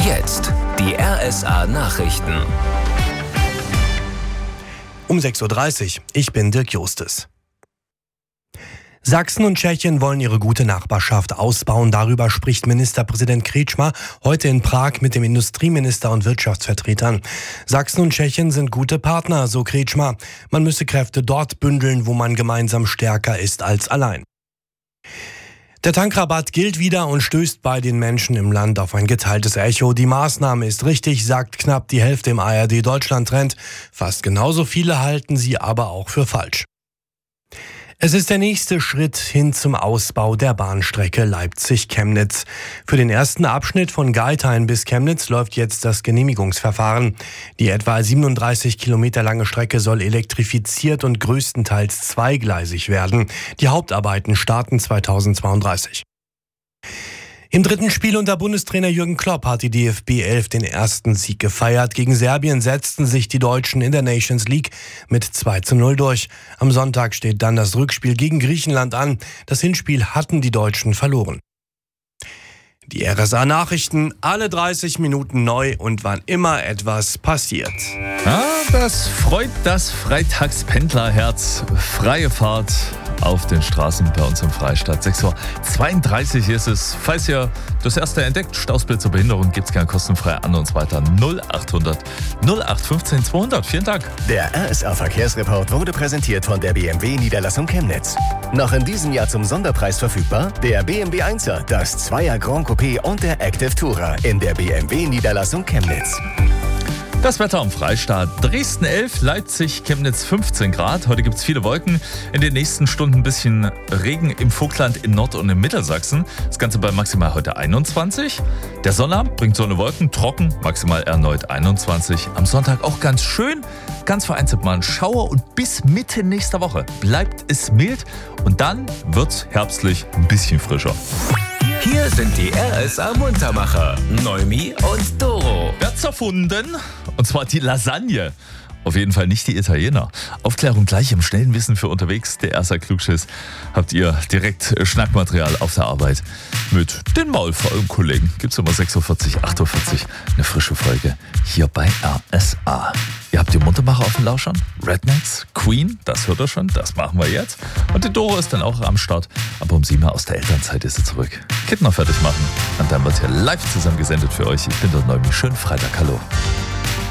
Jetzt die RSA Nachrichten. Um 6.30 Uhr, ich bin Dirk Justes. Sachsen und Tschechien wollen ihre gute Nachbarschaft ausbauen. Darüber spricht Ministerpräsident Kretschmer heute in Prag mit dem Industrieminister und Wirtschaftsvertretern. Sachsen und Tschechien sind gute Partner, so Kretschmer. Man müsse Kräfte dort bündeln, wo man gemeinsam stärker ist als allein. Der Tankrabatt gilt wieder und stößt bei den Menschen im Land auf ein geteiltes Echo. Die Maßnahme ist richtig, sagt knapp die Hälfte im ARD-Deutschland-Trend. Fast genauso viele halten sie aber auch für falsch. Es ist der nächste Schritt hin zum Ausbau der Bahnstrecke Leipzig-Chemnitz. Für den ersten Abschnitt von Geithain bis Chemnitz läuft jetzt das Genehmigungsverfahren. Die etwa 37 Kilometer lange Strecke soll elektrifiziert und größtenteils zweigleisig werden. Die Hauptarbeiten starten 2032. Im dritten Spiel unter Bundestrainer Jürgen Klopp hat die DFB 11 den ersten Sieg gefeiert. Gegen Serbien setzten sich die Deutschen in der Nations League mit 2:0 durch. Am Sonntag steht dann das Rückspiel gegen Griechenland an. Das Hinspiel hatten die Deutschen verloren. Die RSA Nachrichten, alle 30 Minuten neu und wann immer etwas passiert. Das freut das Freitagspendlerherz. Freie Fahrt auf den Straßen bei uns im Freistaat. 6.32 Uhr ist es. Falls ihr das erste entdeckt, Stausblitzer Behinderung, gibt's gern kostenfrei an uns weiter. 0800 0815 200. Vielen Dank. Der RSA Verkehrsreport wurde präsentiert von der BMW Niederlassung Chemnitz. Noch in diesem Jahr zum Sonderpreis verfügbar der BMW 1er, das 2er Grand Coupé und der Active Tourer in der BMW Niederlassung Chemnitz. Das Wetter am Freistaat. Dresden 11, Leipzig, Chemnitz 15 Grad. Heute gibt es viele Wolken. In den nächsten Stunden ein bisschen Regen im Vogtland in Nord- und in Mittelsachsen. Das Ganze bei maximal heute 21. Der Sonnabend bringt Sonne, Wolken, trocken, maximal erneut 21. Am Sonntag auch ganz schön, ganz vereinzelt mal ein Schauer und bis Mitte nächster Woche bleibt es mild und dann wird's herbstlich ein bisschen frischer. Hier sind die RSA Muntermacher, Noemi und Doro. Wer hat's erfunden? Und zwar die Lasagne. Auf jeden Fall nicht die Italiener. Aufklärung gleich im schnellen Wissen für unterwegs. Der RSA Klugschiss habt ihr direkt Schnackmaterial auf der Arbeit mit den maulfaulen Kollegen. Gibt's immer 6.40 Uhr, 8.40 Uhr eine frische Folge hier bei RSA. Ihr habt die Muntermacher auf dem Lauschern? Rednecks, Queen, das hört ihr schon, das machen wir jetzt. Und die Doro ist dann auch am Start. Aber um 7 Uhr aus der Elternzeit ist sie zurück. Kinder fertig machen. Und dann wird hier live zusammen gesendet für euch. Ich bin der Neumi. Schönen Freitag, hallo.